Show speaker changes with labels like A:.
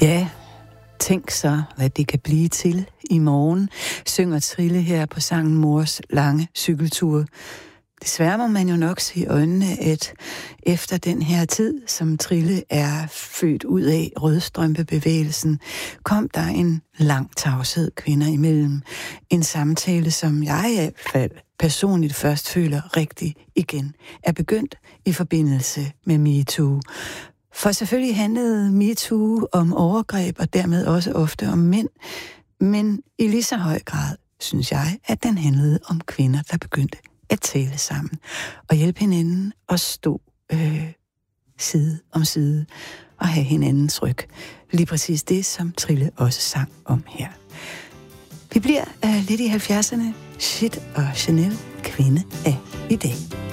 A: Ja, tænk så, hvad det kan blive til i morgen, synger Trille her på sangen Mors lange cykeltur. Desværre må man jo nok se i øjnene, at efter den her tid, som Trille er født ud af rødstrømpebevægelsen, kom der en lang tavshed kvinder imellem. En samtale, som jeg i hvert fald personligt først føler rigtig igen, er begyndt i forbindelse med MeToo. For selvfølgelig handlede MeToo om overgreb, og dermed også ofte om mænd, men i lige så høj grad, synes jeg, at den handlede om kvinder, der begyndte at tale sammen og hjælpe hinanden og stå side om side og have hinandens ryg. Lige præcis det, som Trille også sang om her. Vi bliver lidt i 70'erne. Shit og Chanel, kvinde af i dag.